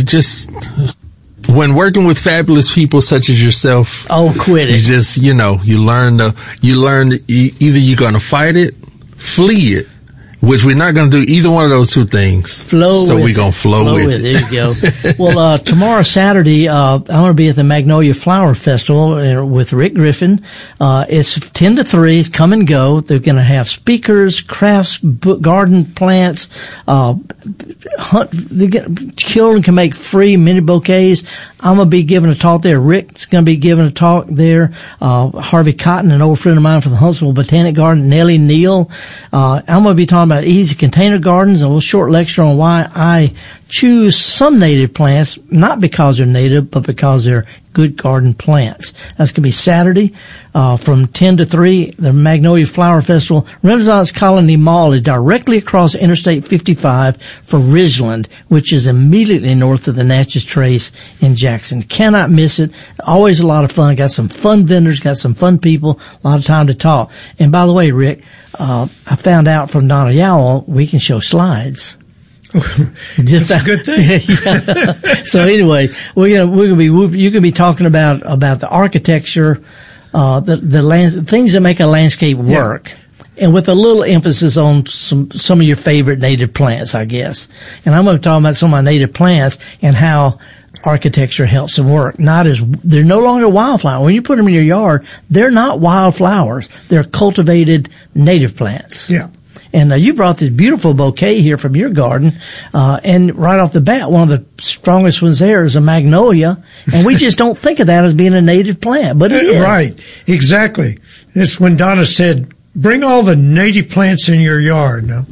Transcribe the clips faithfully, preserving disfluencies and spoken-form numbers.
you just, when working with fabulous people such as yourself. Oh, quit it. You just, you know, you learn to, you learn to, either you're going to fight it, flee it, which we're not going to do either one of those two things. Flow so with we're going to flow, flow with, with it. it. There you go. Well, uh, tomorrow, Saturday, uh, I'm going to be at the Magnolia Flower Festival with Rick Griffin. Uh, it's ten to three. It's come and go. They're going to have speakers, crafts, book, garden plants, uh, hunt, they get, children can make free mini bouquets. I'm going to be giving a talk there. Rick's going to be giving a talk there. Uh, Harvey Cotton, an old friend of mine from the Huntsville Botanic Garden, Nellie Neal. Uh, I'm going to be talking about easy container gardens, and a little short lecture on why I choose some native plants, not because they're native, but because they're good garden plants. That's going to be Saturday, uh, from ten to three, the Magnolia Flower Festival. Renaissance Colony Mall is directly across Interstate fifty-five from Ridgeland, which is immediately north of the Natchez Trace in Jackson. Cannot miss it. Always a lot of fun. Got some fun vendors, got some fun people, a lot of time to talk. And by the way, Rick, uh, I found out from Donna Yowell, we can show slides. Just That's a good thing. Yeah. So anyway, we're gonna we're gonna be you can be talking about about the architecture, uh, the the land, things that make a landscape work, yeah. And with a little emphasis on some some of your favorite native plants, I guess. And I'm going to talk about some of my native plants and how architecture helps them work. Not as they're no longer wildflowers. When you put them in your yard, they're not wildflowers. They're cultivated native plants. Yeah. And uh, you brought this beautiful bouquet here from your garden, uh, and right off the bat, one of the strongest ones there is a magnolia, and we just don't think of that as being a native plant, but it is. Right, exactly. That's when Donna said, bring all the native plants in your yard. Now,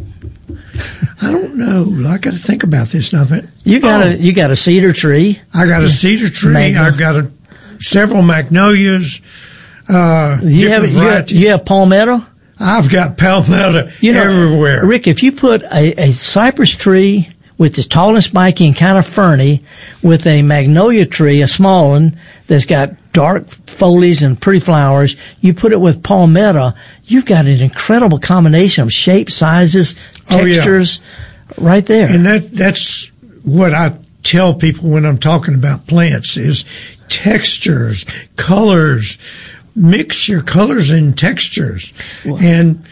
I don't know. I got to think about this now. But, you got oh, a you got a cedar tree. I got a cedar tree. Magno- I've got a, several magnolias. Uh, you have you have, you have palmetto. I've got palmetto you know, everywhere. Rick, if you put a, a cypress tree with the tall and spiky and kind of ferny with a magnolia tree, a small one that's got dark foliage and pretty flowers, you put it with palmetto, you've got an incredible combination of shapes, sizes, textures, oh, yeah. right there. And that that's what I tell people when I'm talking about plants is textures, colors. Mix your colors and textures. Wow. And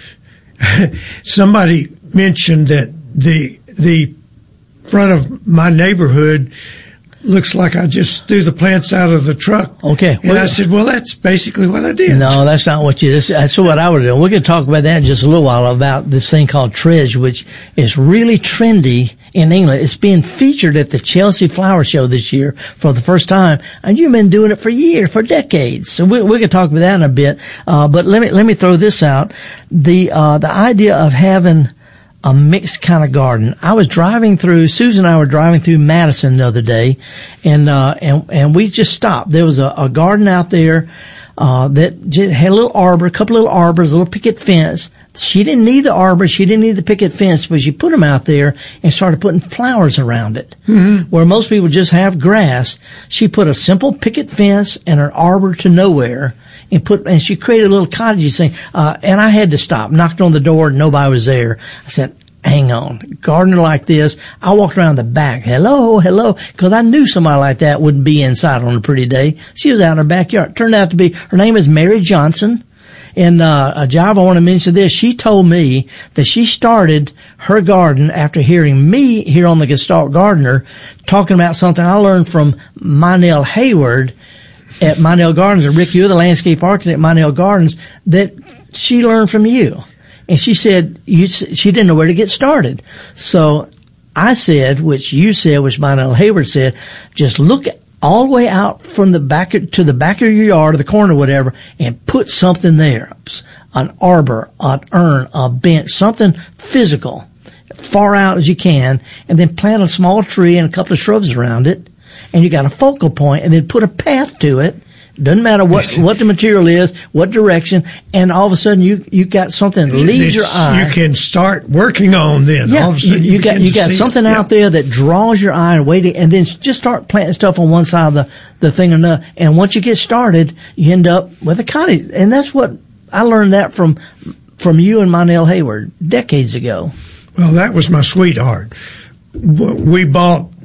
somebody mentioned that the the front of my neighborhood looks like I just threw the plants out of the truck. Okay. And well, I said, well, that's basically what I did. No, that's not what you, that's, that's what I would do. We're going to talk about that in just a little while, about this thing called Tredge, which is really trendy in England. It's being featured at the Chelsea Flower Show this year for the first time, and you've been doing it for years, for decades. So we, we're going to talk about that in a bit. Uh, but let me, let me throw this out. The, uh, the idea of having a mixed kind of garden. I was driving through, Susan and I were driving through Madison the other day, and, uh, and, and we just stopped. There was a, a garden out there, uh, that just had a little arbor, a couple little arbors, a little picket fence. She didn't need the arbor, she didn't need the picket fence, but she put them out there and started putting flowers around it. Mm-hmm. Where most people just have grass, she put a simple picket fence and an arbor to nowhere. And put, and she created a little cottage thing, uh, and I had to stop, knocked on the door, nobody was there. I said, hang on, gardener like this. I walked around the back, hello, hello, cause I knew somebody like that wouldn't be inside on a pretty day. She was out in her backyard. Turned out to be, her name is Mary Johnson. And, uh, uh Jive, I want to mention this. She told me that she started her garden after hearing me here on the Gestalt Gardener talking about something I learned from Mynell Hayward at Mynell Gardens, and Rick, you're the landscape architect at Mynell Gardens, that she learned from you. And she said you, she didn't know where to get started. So I said, which you said, which Mynell Hayward said, just look all the way out from the back to the back of your yard or the corner or whatever and put something there. An arbor, an urn, a bench, something physical, far out as you can, and then plant a small tree and a couple of shrubs around it. And you got a focal point, and then put a path to it. Doesn't matter what what the material is, what direction, and all of a sudden you you got something that leads your eye. You can start working on then. Yeah, all of a sudden you, you, you got you got something it. out yeah. there that draws your eye and waiting, and then just start planting stuff on one side of the the thing or another. And once you get started, you end up with a cottage, and that's what I learned that from from you and Mynell Hayward decades ago. Well, that was my sweetheart. We bought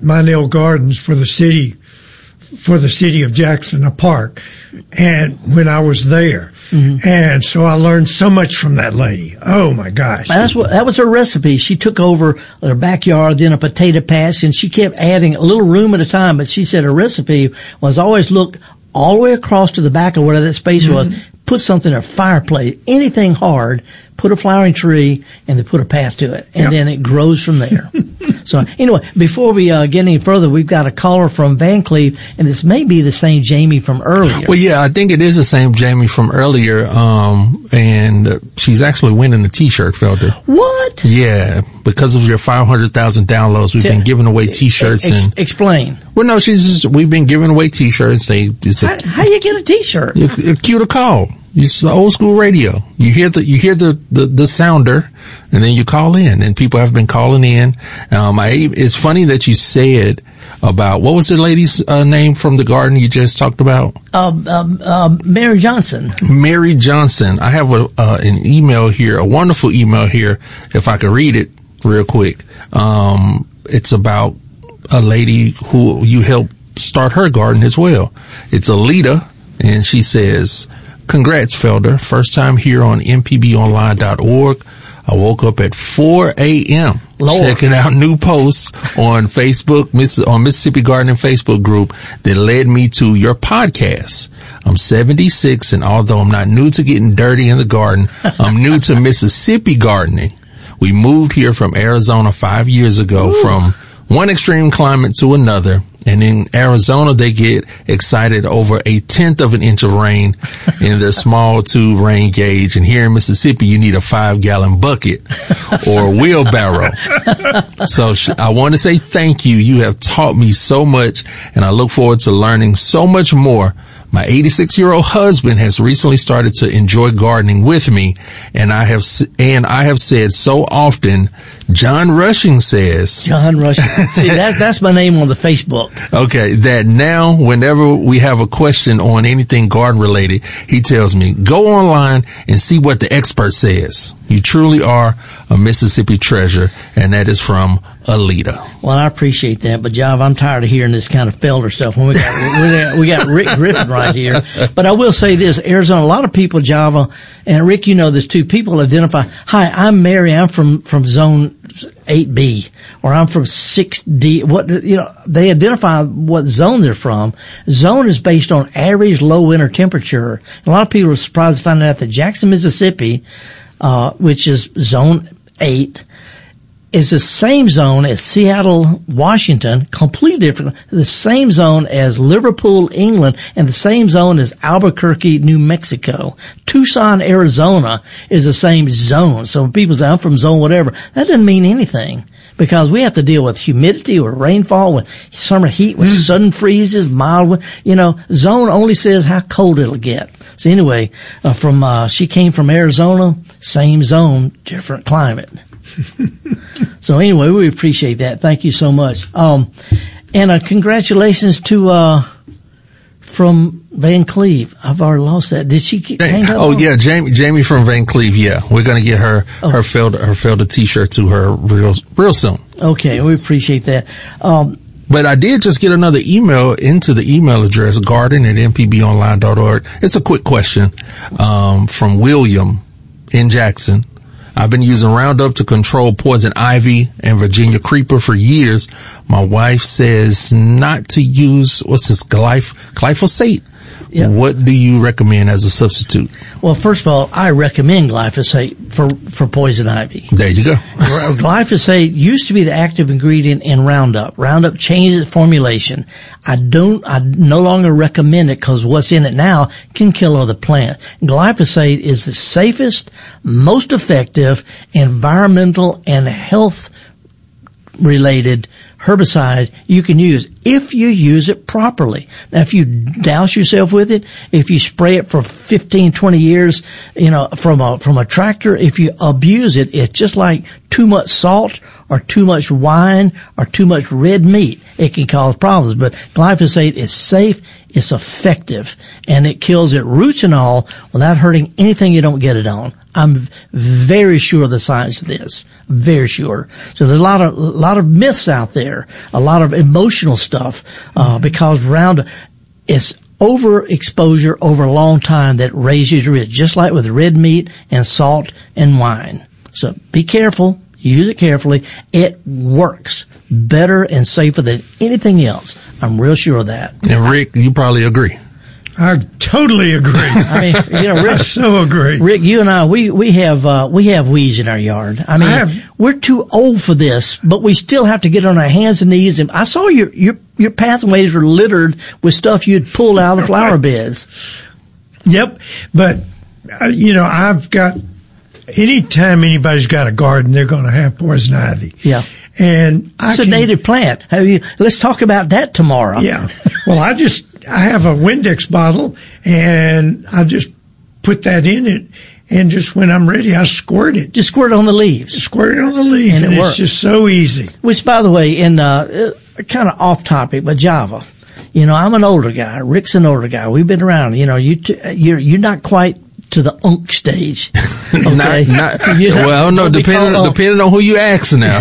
Meinel Gardens for the city, for the city of Jackson, a park, and when I was there. Mm-hmm. And so I learned so much from that lady. Oh my gosh. That's what, that was her recipe. She took over her backyard, then a potato patch, and she kept adding a little room at a time. But she said her recipe was always look all the way across to the back of whatever that space mm-hmm. was, put something in a fireplace, anything hard, put a flowering tree, and then put a path to it. And yep. then it grows from there. So anyway, before we uh, get any further, we've got a caller from Van Cleve, and this may be the same Jamie from earlier. Well, yeah, I think it is the same Jamie from earlier, um, and uh, she's actually winning the T-shirt, Felder. What? Yeah, because of your five hundred thousand downloads, we've T- been giving away T-shirts. Ex- and Explain. Well, no, she's just, we've been giving away T-shirts. They, it's a, how, how you get a T-shirt? You, you cue the call. It's the old school radio. You hear the, you hear the, the, the sounder, and then you call in, and people have been calling in. Um, I, it's funny that you said about, what was the lady's uh, name from the garden you just talked about? Um, um, um, Mary Johnson. Mary Johnson. I have a, uh, an email here, a wonderful email here, if I could read it real quick. Um, it's about a lady who you helped start her garden as well. It's Alita, and she says, "Congrats, Felder. First time here on M P B online dot org. I woke up at four a.m. checking out new posts on Facebook, Miss, on Mississippi Gardening Facebook group that led me to your podcast. I'm seventy-six, and although I'm not new to getting dirty in the garden, I'm new to Mississippi gardening. We moved here from Arizona five years ago Ooh. From one extreme climate to another. And in Arizona, they get excited over a tenth of an inch of rain in their small tube rain gauge. And here in Mississippi, you need a five gallon bucket or wheelbarrow. So sh- I want to say thank you. You have taught me so much, and I look forward to learning so much more. My eighty-six year old husband has recently started to enjoy gardening with me, and I have, and I have said so often, John Rushing says. John Rushing. See, that, that's my name on the Facebook. Okay. That now, whenever we have a question on anything garden related, he tells me, go online and see what the expert says. You truly are a Mississippi treasure, and that is from Alita. Well, I appreciate that, but Jav, I'm tired of hearing this kind of Felder stuff. When we got, we got, we got Rick Griffin right here. But I will say this, Arizona, a lot of people, Java, and Rick, you know this too, people identify, hi, I'm Mary, I'm from, from zone eight B, or I'm from six D, what, you know, they identify what zone they're from. Zone is based on average low winter temperature. A lot of people are surprised to find out that Jackson, Mississippi, uh, which is zone eight, is the same zone as Seattle, Washington, completely different, the same zone as Liverpool, England, and the same zone as Albuquerque, New Mexico. Tucson, Arizona is the same zone. So when people say, I'm from zone whatever, that doesn't mean anything, because we have to deal with humidity, with rainfall, with summer heat, with mm. sudden freezes, mild, you know, zone only says how cold it'll get. So anyway, uh, from, uh, she came from Arizona, same zone, different climate. So anyway, we appreciate that. Thank you so much. Um, and uh, congratulations to uh, from Van Cleve. I've already lost that. Did she keep hang up? Oh on? yeah, Jamie, Jamie from Van Cleve. Yeah, we're gonna get her oh. her Felder her Felder T-shirt to her real real soon. Okay, we appreciate that. Um, But I did just get another email into the email address, garden at m p b online dot org. It's a quick question um, from William in Jackson. I've been using Roundup to control poison ivy and Virginia creeper for years. My wife says not to use, what's this, glyph- glyphosate? Yep. What do you recommend as a substitute? Well, first of all, I recommend glyphosate for, for poison ivy. There you go. Glyphosate used to be the active ingredient in Roundup. Roundup changed its formulation. I don't, I no longer recommend it because what's in it now can kill other plants. Glyphosate is the safest, most effective environmental and health related herbicide you can use if you use it properly. Now, if you douse yourself with it, if you spray it for fifteen, twenty years, you know, from a, from a tractor, if you abuse it, it's just like too much salt or too much wine or too much red meat. It can cause problems, but glyphosate is safe, it's effective, and it kills it roots and all without hurting anything you don't get it on. I'm very sure of the science of this. Very sure. So there's a lot of, a lot of myths out there, a lot of emotional stuff, uh, because round, it's overexposure over a long time that raises your risk, just like with red meat and salt and wine. So be careful. Use it carefully. It works better and safer than anything else. I'm real sure of that. And Rick, you probably agree. I totally agree. I mean, you know, Rick, I so agree. Rick, you and I, we, we have, uh, we have weeds in our yard. I mean, I have, we're too old for this, but we still have to get on our hands and knees. And I saw your, your, your pathways were littered with stuff you'd pulled out of the flower beds. Yep. But, uh, you know, I've got, anytime anybody's got a garden, they're going to have poison ivy. Yeah. And I it's can, a native plant. Have you, let's talk about that tomorrow. Yeah. Well, I just, I have a Windex bottle and I just put that in it, and just when I'm ready, I squirt it. Just squirt it on the leaves. Squirt it on the leaf, and, and it it's works. just so easy. Which, by the way, in, uh, kind of off topic, but Java, you know, I'm an older guy. Rick's an older guy. We've been around, you know, you, t- you're, you're not quite to the unk stage. Okay? not, not, well, no, depending on, depending on who you ask now.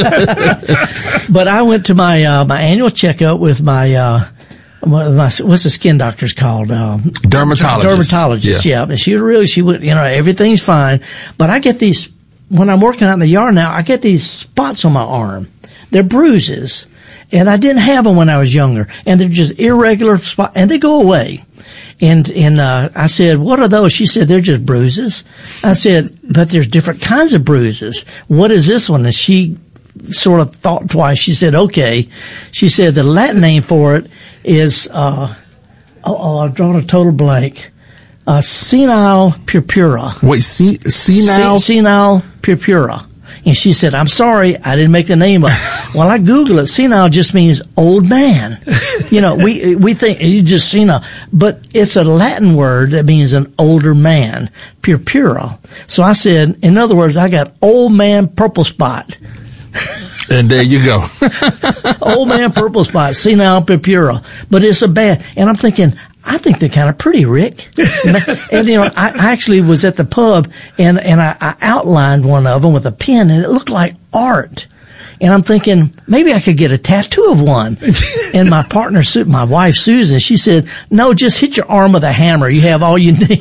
But I went to my, uh, my annual checkup with my, uh, my, my what's the skin doctor's called? Um, Dermatologist. Dermatologist, yeah. yeah. And she really, she would, you know, everything's fine. But I get these, when I'm working out in the yard now, I get these spots on my arm. They're bruises. And I didn't have them when I was younger. And they're just irregular spots, and they go away. And, and, uh, I said, what are those? She said, they're just bruises. I said, but there's different kinds of bruises. What is this one? And she sort of thought twice. She said, okay. She said, the Latin name for it is, uh, oh, oh I've drawn a total blank. Uh, senile purpura. Wait, sen- senile? Sen- senile purpura. And she said, I'm sorry, I didn't make the name up. Well, I Googled it. Senile just means old man. You know, we, we think you just senile, but it's a Latin word that means an older man. Purpura. So I said, in other words, I got old man purple spot. And there you go. Old man purple spot, senile purpura. But it's a bad, and I'm thinking, I think they're kind of pretty, Rick. And, you know, I actually was at the pub, and, and I, I outlined one of them with a pen, and it looked like art. And I'm thinking, maybe I could get a tattoo of one. And my partner, my wife, Susan, she said, no, just hit your arm with a hammer. You have all you need.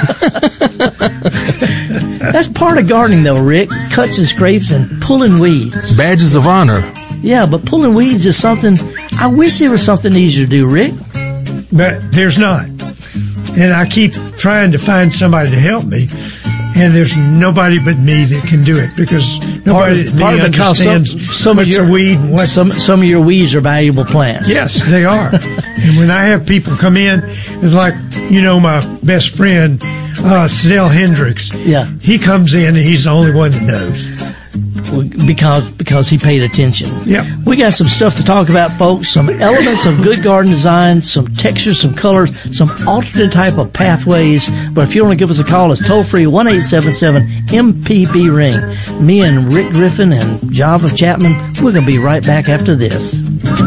That's part of gardening, though, Rick. Cuts and scrapes and pulling weeds. Badges of honor. Yeah, but pulling weeds is something, I wish there was something easier to do, Rick. But there's not. And I keep trying to find somebody to help me, and there's nobody but me that can do it, because nobody part, part me understands some, some what's of your, a weed and what's... Some, some of your weeds are valuable plants. Yes, they are. And when I have people come in, it's like, you know, my best friend, uh, Sidell Hendricks. Yeah. He comes in and he's the only one that knows. Because, because he paid attention. Yeah. We got some stuff to talk about, folks. Some elements of good garden design, some textures, some colors, some alternate type of pathways. But if you want to give us a call, it's toll free, one eight seven seven M P B ring. Me and Rick Griffin and Java Chapman, we're going to be right back after this.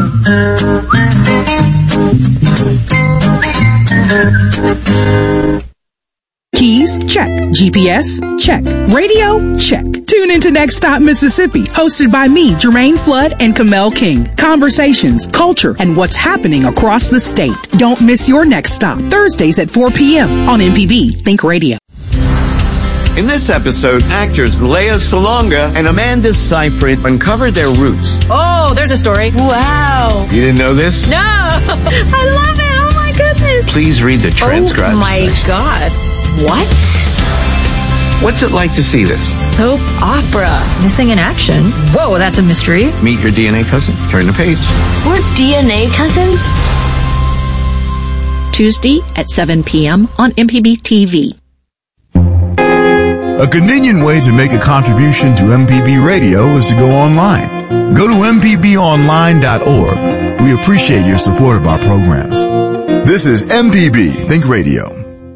Keys? Check. G P S? Check. Radio? Check. Tune into Next Stop Mississippi, hosted by me, Jermaine Flood and Kamel King. Conversations, culture, and what's happening across the state. Don't miss your next stop, Thursdays at four p.m. on M P B Think Radio. In this episode, actors Lea Salonga and Amanda Seyfried uncovered their roots. Oh, there's a story. Wow. You didn't know this? No. I love it. Oh, my goodness. Please read the transcribed Oh, my section. God. What? What's it like to see this? Soap opera. Missing in action. Whoa, that's a mystery. Meet your D N A cousin. Turn the page. We're D N A cousins? Tuesday at seven p.m. on M P B T V. A convenient way to make a contribution to M P B Radio is to go online. Go to M P B online dot org. We appreciate your support of our programs. This is M P B Think Radio.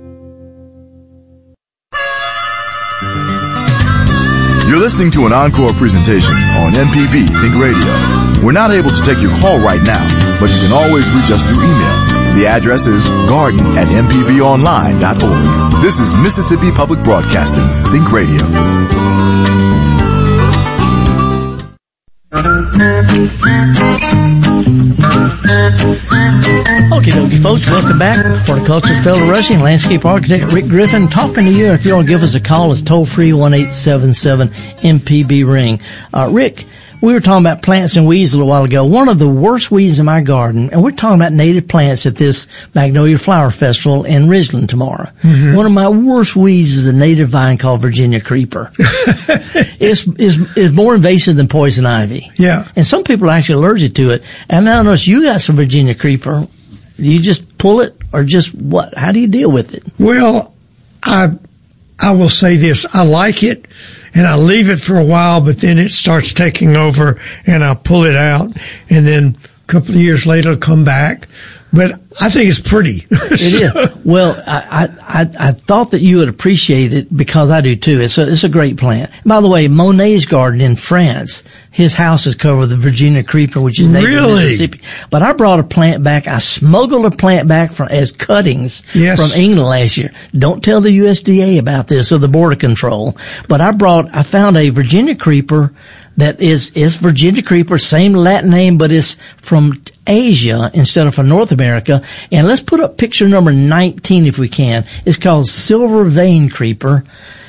You're listening to an encore presentation on M P B Think Radio. We're not able to take your call right now, but you can always reach us through email. The address is garden at m p b online dot org. This is Mississippi Public Broadcasting, Think Radio. Okie dokie, folks, welcome back. Horticulturist Fellow Rushing, landscape architect Rick Griffin talking to you. If you want to give us a call, it's toll free one eight seven seven M P B ring. Uh, Rick, we were talking about plants and weeds a little while ago. One of the worst weeds in my garden, and we're talking about native plants at this Magnolia Flower Festival in Ridgeland tomorrow. Mm-hmm. One of my worst weeds is a native vine called Virginia creeper. it's, it's, it's more invasive than poison ivy. Yeah. And some people are actually allergic to it. And I notice you got some Virginia creeper. Do you just pull it or just what? How do you deal with it? Well, I, I will say this. I like it. And I leave it for a while, but then it starts taking over, and I pull it out, and then a couple of years later it'll come back. But I think it's pretty. It is. Well, I, I, I thought that you would appreciate it because I do too. It's a, it's a great plant. By the way, Monet's garden in France, his house is covered with the Virginia creeper, which is native to really? Mississippi. But I brought a plant back. I smuggled a plant back from, as cuttings yes. from England last year. Don't tell the U S D A about this or the border control. But I brought, I found a Virginia creeper that is, is Virginia creeper, same Latin name, but it's from Asia instead of from North America. And let's put up picture number nineteen if we can. It's called silver vein creeper,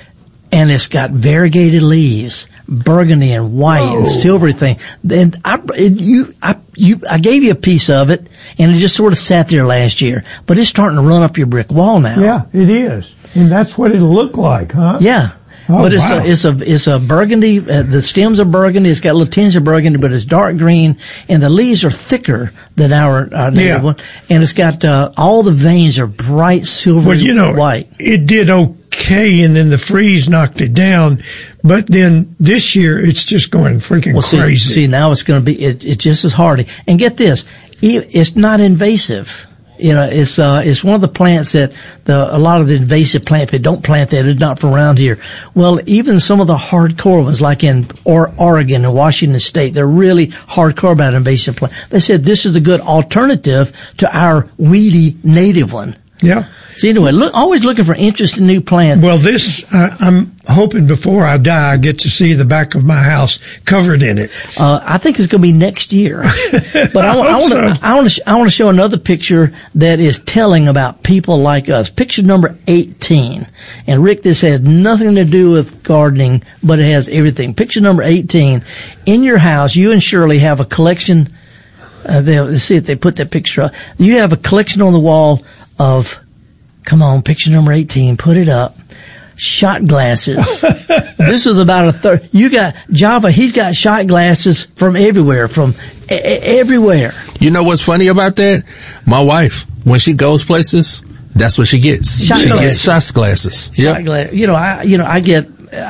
and it's got variegated leaves, burgundy and white Whoa. and silvery thing. And I, it, you, I, you, I gave you a piece of it, and it just sort of sat there last year. But it's starting to run up your brick wall now. Yeah, it is, and that's what it'll look like, huh? Yeah. Oh, but it's wow. a, it's a, it's a burgundy, uh, the stems are burgundy, it's got a little tinge of burgundy, but it's dark green, and the leaves are thicker than our, our native yeah. one, and it's got, uh, all the veins are bright silver well, you know, white. It did okay, and then the freeze knocked it down, but then this year it's just going freaking well, see, crazy. See, now it's gonna be, it, it's just as hardy. And get this, it's not invasive. You know, it's, uh, it's one of the plants that the, a lot of the invasive plants, they don't plant that, it's not from around here. Well, even some of the hardcore ones, like in or, Oregon and Washington State, they're really hardcore about invasive plants. They said this is a good alternative to our weedy native one. Yeah. So anyway, look, always looking for interesting new plants. Well, this, uh, I'm hoping before I die, I get to see the back of my house covered in it. Uh, I think it's going to be next year. But I, I, I want to, so. I want to, I want to show another picture that is telling about people like us. Picture number eighteen. And Rick, this has nothing to do with gardening, but it has everything. Picture number eighteen. In your house, you and Shirley have a collection. Uh, they'll, let's see if they put that picture up. You have a collection on the wall of, come on, picture number eighteen, put it up. Shot glasses. This is about a third. You got Java. He's got shot glasses from everywhere, from a- a- everywhere. You know what's funny about that? My wife, when she goes places, that's what she gets. Shot she glasses. gets shot glasses. Shot Yep. gla- You know, I, you know, I get,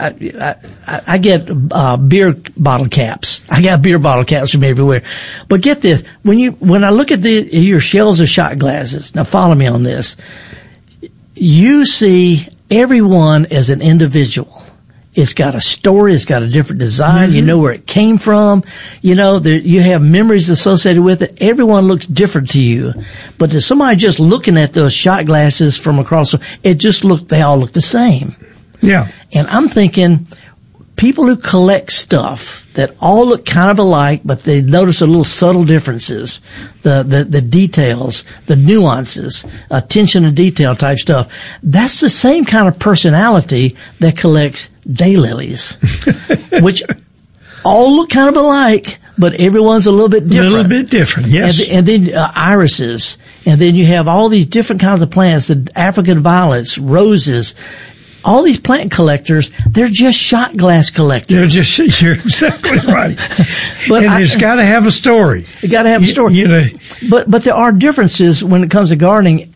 I, I, I get, uh, beer bottle caps. I got beer bottle caps from everywhere. But get this, when you, when I look at the, your shelves of shot glasses, now follow me on this, you see everyone as an individual. It's got a story. It's got a different design. Mm-hmm. You know where it came from. You know, there, you have memories associated with it. Everyone looks different to you. But to somebody just looking at those shot glasses from across, the, it just looked, they all look the same. Yeah. And I'm thinking, people who collect stuff that all look kind of alike, but they notice a little subtle differences, the, the, the details, the nuances, attention to detail type stuff. That's the same kind of personality that collects daylilies, which all look kind of alike, but everyone's a little bit different. A little bit different, yes. And, and then uh, irises, and then you have all these different kinds of plants, the African violets, roses. All these plant collectors, they're just shot glass collectors. They're just, you're exactly right. But and I, it's got to have a story. It got to have a story. You, you know, but but there are differences when it comes to gardening.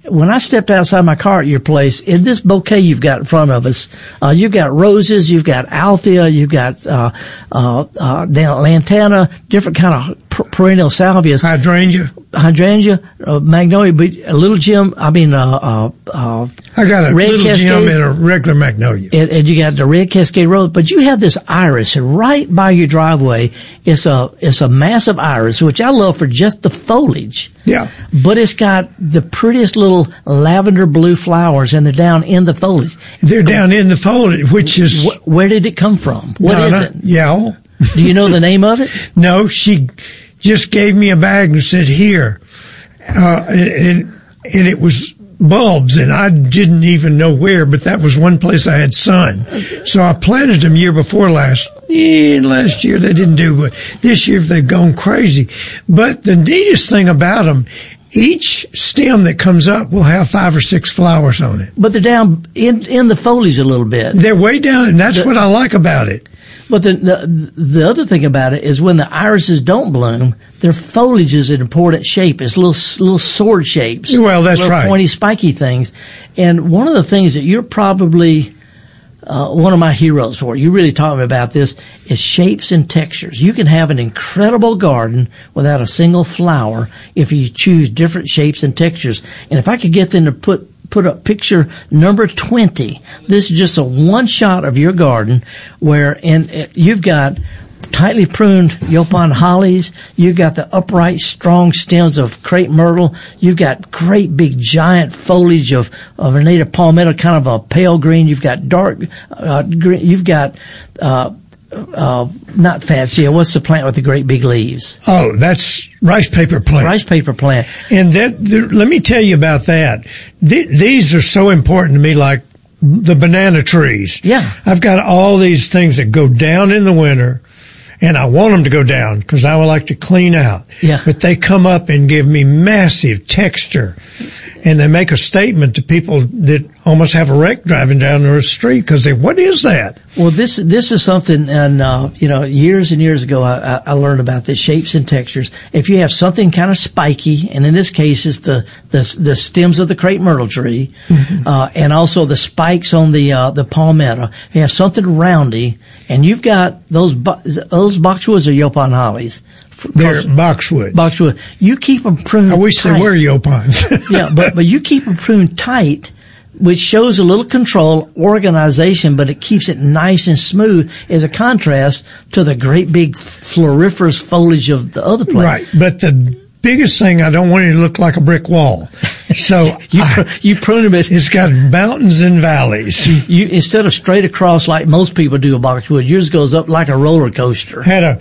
when I stepped outside my car at your place, in this bouquet you've got in front of us, uh, you've got roses, you've got althea, you've got, uh, uh, uh, lantana, different kind of per- perennial salvias. Hydrangea. Hydrangea, uh, magnolia, but a little gem, I mean, uh, uh, uh, I got a red little cascades, gem and a regular magnolia. And, and you got the red cascade rose, but you have this iris right by your driveway. It's a, it's a massive iris, which I love for just the foliage. Yeah. But it's got the prettiest little lavender blue flowers, and they're down in the foliage. They're down in the foliage, which is... Wh- where did it come from? What Donna, is it? Yeah. Do you know the name of it? No, she just gave me a bag and said, here. Uh, and, and it was bulbs, and I didn't even know where, but that was one place I had sun. So I planted them year before last. Yeah, last year they didn't do, but this year they've gone crazy. But the neatest thing about them, each stem that comes up will have five or six flowers on it. But they're down in in the foliage a little bit. They're way down, and that's the, what I like about it. But the, the the other thing about it is when the irises don't bloom, their foliage is an important shape. It's little little sword shapes. Well, that's little right. Pointy, spiky things. And one of the things that you're probably uh, one of my heroes for, you really taught me about this, is shapes and textures. You can have an incredible garden without a single flower if you choose different shapes and textures. And if I could get them to put put up picture number twenty. This is just a one shot of your garden where in, you've got tightly pruned Yaupon hollies. You've got the upright, strong stems of crepe myrtle. You've got great big giant foliage of, of a native palmetto, kind of a pale green. You've got dark, uh, green. You've got, uh, Uh, not fancy. What's the plant with the great big leaves? Oh, that's rice paper plant. Rice paper plant. And that, the, let me tell you about that. Th- these are so important to me, like the banana trees. Yeah. I've got all these things that go down in the winter, and I want them to go down because I would like to clean out. Yeah. But they come up and give me massive texture. And they make a statement to people that almost have a wreck driving down their street because they, what is that? Well, this this is something, and uh, you know, years and years ago, I, I learned about the shapes and textures. If you have something kind of spiky, and in this case, it's the the, the stems of the crepe myrtle tree, mm-hmm. uh, and also the spikes on the uh, the palmetto. You have something roundy, and you've got those bo- those boxwoods or Yaupon hollies. They're boxwood. Boxwood. You keep them pruned. I wish tight. they were Yaupons. Yeah, but but you keep them pruned tight, which shows a little control, organization, but it keeps it nice and smooth as a contrast to the great big floriferous foliage of the other plant. Right, but the biggest thing, I don't want it to look like a brick wall. So you I, pr- you prune them. It, it's got mountains and valleys. You instead of straight across like most people do a boxwood, yours goes up like a roller coaster. Had a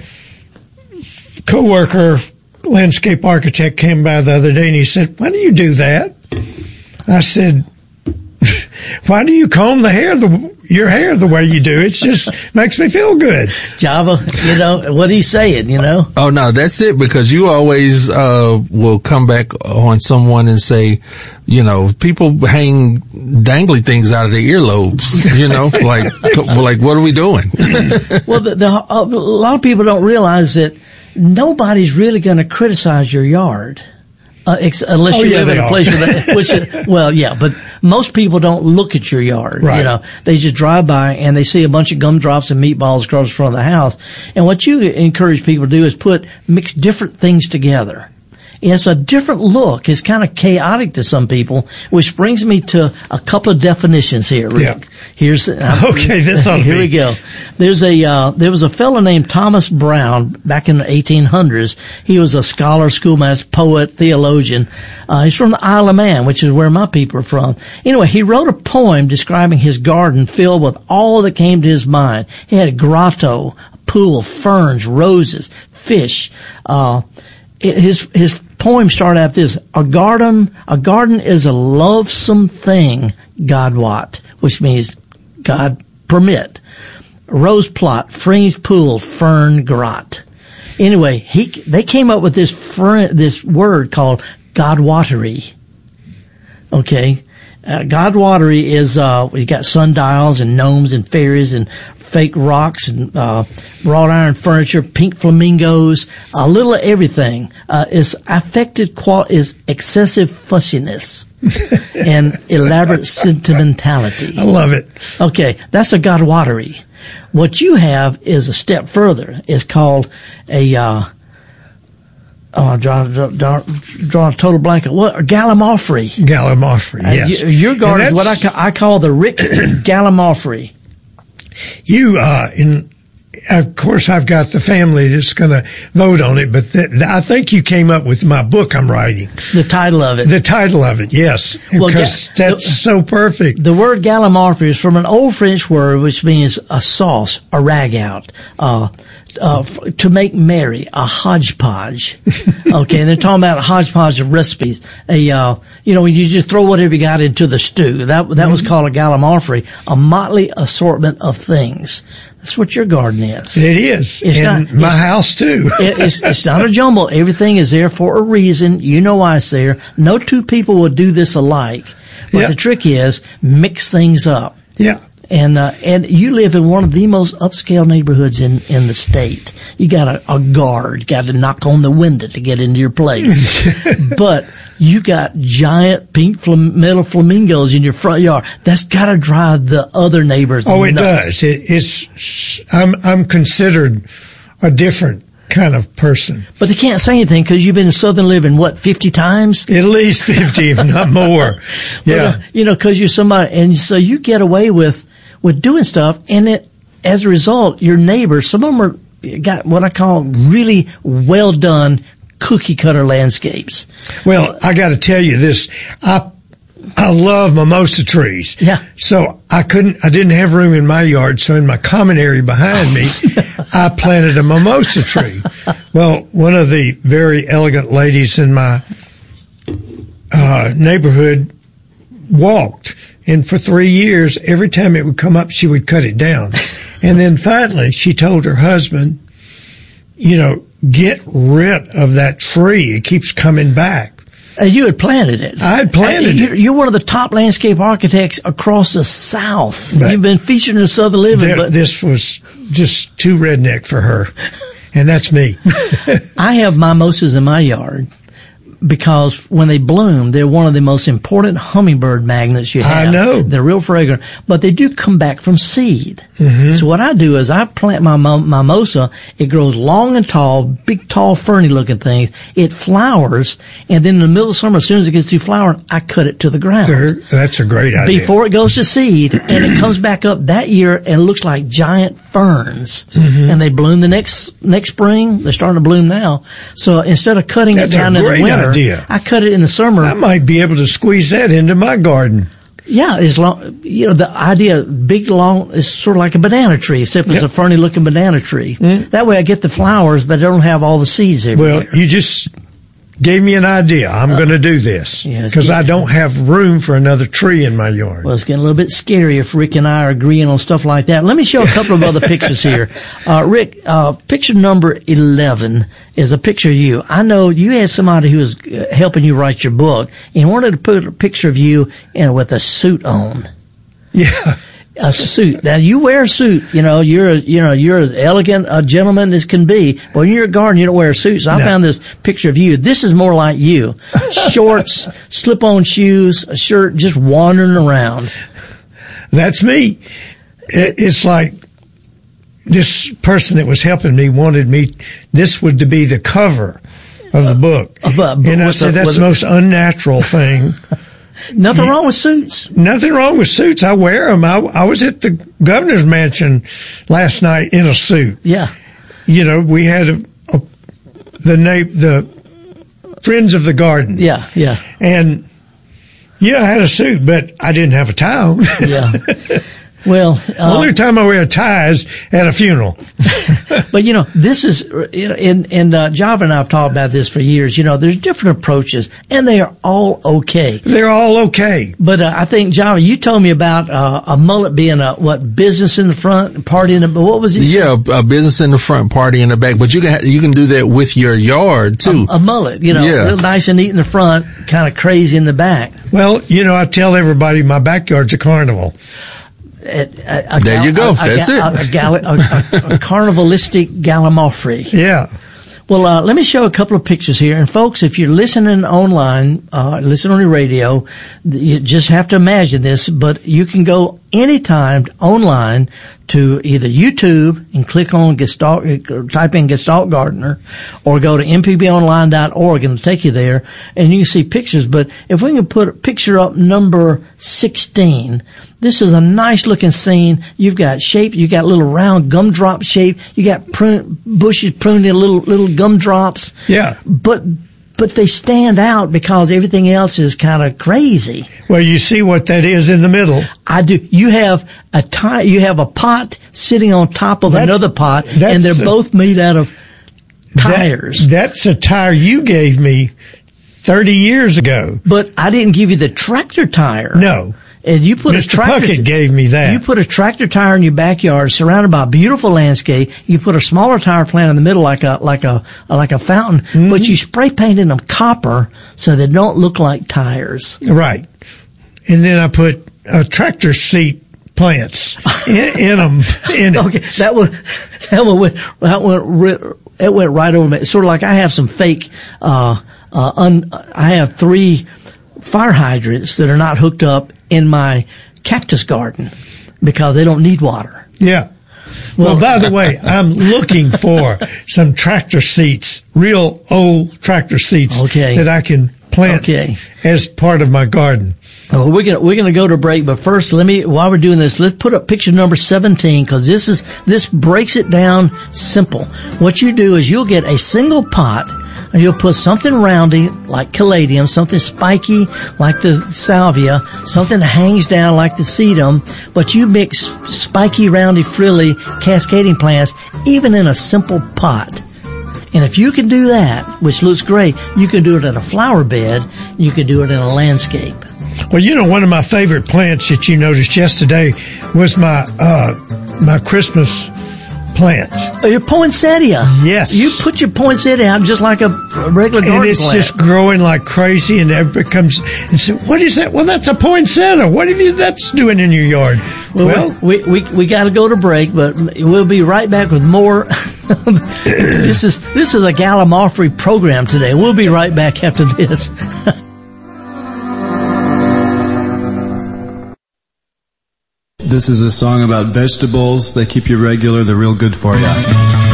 coworker, landscape architect, came by the other day and he said, "Why do you do that?" I said, "Why do you comb the hair, the, your hair the way you do? It just makes me feel good." Java, you know, what he's saying, you know? Oh, no, that's it, because you always uh will come back on someone and say, you know, people hang dangly things out of their earlobes, you know, like, like, what are we doing? Well, the, the, a lot of people don't realize that nobody's really going to criticize your yard. Uh, ex- unless oh, you yeah, live in a are. place with, which, is, well, yeah, but most people don't look at your yard. Right. You know, they just drive by and they see a bunch of gumdrops and meatballs across the front of the house. And what you encourage people to do is put, mix different things together. It's a different look. It's kind of chaotic to some people, which brings me to a couple of definitions here, Rick. Yeah. Here's the, okay, this ought to here be. we go. There's a uh, there was a fellow named Thomas Brown back in the eighteen hundreds. He was a scholar, schoolmaster, poet, theologian. Uh, he's from the Isle of Man, which is where my people are from. Anyway, he wrote a poem describing his garden filled with all that came to his mind. He had a grotto, a pool, ferns, roses, fish. Uh, his his poem started out this: a garden a garden is a lovesome thing, God wot, which means God permit. Rose plot, fringed pool, fern grot. Anyway, he they came up with this fr- this word called Godwatery. Okay. Uh, Godwatery is, uh, we got sundials and gnomes and fairies and fake rocks and uh, wrought iron furniture, pink flamingos, a little of everything. Uh, is affected qual is excessive fussiness and elaborate sentimentality. I love it. Okay, that's a Godwatery. What you have is a step further. It's called a. Uh, Oh, I'm drawing, drawing, drawing a total blank. What? Gallimaufry. Gallimaufry, yes. Uh, your garden is what I, ca- I call the Rick Gallimaufry. You, uh, in, of course, I've got the family that's going to vote on it, but th- I think you came up with my book I'm writing. The title of it. The title of it, yes. Well, because ga- that's the, so perfect. The word Gallimaufry is from an old French word which means a sauce, a ragout, uh, Uh, f- to make merry, a hodgepodge. Okay, and they're talking about a hodgepodge of recipes. A, uh, you know, you just throw whatever you got into the stew. That, that mm-hmm. was called a Gallimaufry, a motley assortment of things. That's what your garden is. It is. It's and not, my it's, house too. it, it's, it's not a jumble. Everything is there for a reason. You know why it's there. No two people will do this alike. But yep. the trick is mix things up. Yeah. And, uh, and you live in one of the most upscale neighborhoods in, in the state. You got a, a guard, got to knock on the window to get into your place. But you got giant pink flam- metal flamingos in your front yard. That's got to drive the other neighbors Oh, it nuts. does. It, it's, I'm, I'm considered a different kind of person. But they can't say anything because you've been in Southern Living, what, fifty times? At least fifty, if not more. Yeah. But, uh, you know, because you're somebody, and so you get away with, with doing stuff, and it, as a result, your neighbors, some of them are, got what I call really well done cookie cutter landscapes. Well, I got to tell you this. I, I love mimosa trees. Yeah. So I couldn't, I didn't have room in my yard. So in my common area behind me, I planted a mimosa tree. Well, one of the very elegant ladies in my, uh, neighborhood walked. And for three years, every time it would come up, she would cut it down. And then finally, she told her husband, you know, get rid of that tree. It keeps coming back. Uh, you had planted it. I had planted uh, you're, it. You're one of the top landscape architects across the South. But You've been featured in Southern Living. There, but this was just too redneck for her. And that's me. I have mimosas in my yard. Because when they bloom, they're one of the most important hummingbird magnets you have. I know. They're real fragrant, but they do come back from seed. Mm-hmm. So what I do is I plant my mimosa. It grows long and tall, big, tall, ferny looking things. It flowers, and then in the middle of summer, as soon as it gets to flowering, I cut it to the ground. There, that's a great idea. Before it goes to seed, and it comes back up that year and looks like giant ferns. Mm-hmm. And they bloom the next, next spring. They're starting to bloom now. So instead of cutting that's it down in the winter, idea. I cut it in the summer. I might be able to squeeze that into my garden. Yeah, as long, you know, the idea, big, long, is sort of like a banana tree, except it's yep. a ferny looking banana tree. Mm. That way I get the flowers, but I don't have all the seeds everywhere. Well, you just gave me an idea. I'm uh, going to do this because yeah, I don't have room for another tree in my yard. Well, it's getting a little bit scary if Rick and I are agreeing on stuff like that. Let me show a couple of other pictures here. Uh, Rick, uh, picture number eleven is a picture of you. I know you had somebody who was uh, helping you write your book and wanted to put a picture of you in, with a suit on. Yeah. A suit. Now you wear a suit, you know, you're, you know, you're as elegant a gentleman as can be, but when you're a garden, you don't wear a suit. So I no. found this picture of you. This is more like you. Shorts, slip-on shoes, a shirt, just wandering around. That's me. It's like this person that was helping me wanted me, this would to be the cover of the book. Uh, but, but and I said, the, that's the most unnatural thing. Nothing you, wrong with suits. Nothing wrong with suits. I wear them. I, I was at the governor's mansion last night in a suit. Yeah. You know, we had a, a, the name, the Friends of the Garden. Yeah, yeah. And, yeah, I had a suit, but I didn't have a tie on. Yeah. Well, uh, only time I wear a tie is at a funeral. But you know, this is, you know, and and uh, Java and I have talked about this for years. You know, there's different approaches, and they are all okay. They're all okay. But uh, I think Java, you told me about uh, a mullet being a what business in the front, party in the. What was it? Yeah, a business in the front, party in the back. But you can you can do that with your yard too. A, a mullet, you know, yeah. real nice and neat in the front, kind of crazy in the back. Well, you know, I tell everybody my backyard's a carnival. a, a there you go. A, That's a, it. A, a, gal- a, a, a carnivalistic gallimaufry. Yeah. Well, uh, let me show a couple of pictures here. And folks, if you're listening online, uh, listen on the radio, you just have to imagine this, but you can go anytime online to either YouTube and click on Gestalt, type in Gestalt Gardener, or go to m p b online dot org and it'll take you there and you can see pictures. But if we can put a picture up number sixteen, this is a nice looking scene. You've got shape, you got little round gumdrop shape, you got prune, bushes pruned in little, little gumdrops. Yeah. But, but they stand out because everything else is kind of crazy. Well, you see what that is in the middle. I do. You have a tie, you have a pot sitting on top of That's- another pot, and that's they're a- both made out of tires. That, that's a tire you gave me thirty years ago. But I didn't give you the tractor tire. No. And you put Mister a tractor. Puckett gave me that. You put a tractor tire in your backyard, surrounded by a beautiful landscape. You put a smaller tire plant in the middle, like a like a like a fountain. Mm-hmm. But you spray painted them copper so they don't look like tires. Right. And then I put a tractor seat plants in, in them. In it. Okay, that one, that one went, that went, it went right over me. It's sort of like I have some fake, uh, uh, un, I have three fire hydrants that are not hooked up in my cactus garden because they don't need water. Yeah. Well, well by the way, I'm looking for some tractor seats, real old tractor seats okay. that I can plant okay. as part of my garden. Oh, we're gonna, we're gonna go to break, but first let me, while we're doing this, let's put up picture number seventeen, cause this is, this breaks it down simple. What you do is you'll get a single pot, and you'll put something roundy, like caladium, something spiky, like the salvia, something that hangs down like the sedum, but you mix spiky, roundy, frilly, cascading plants, even in a simple pot. And if you can do that, which looks great, you can do it in a flower bed, you can do it in a landscape. Well, you know, one of my favorite plants that you noticed yesterday was my, uh, my Christmas plant. Oh, your poinsettia. Yes. You put your poinsettia out just like a regular garden And it's plant. just growing like crazy, and everybody comes and says, what is that? Well, that's a poinsettia. What have you, that's doing in your yard? Well, well we, we, we gotta go to break, but we'll be right back with more. This is, this is a Gallimaufry program today. We'll be right back after this. This is a song about vegetables. They keep you regular. They're real good for you.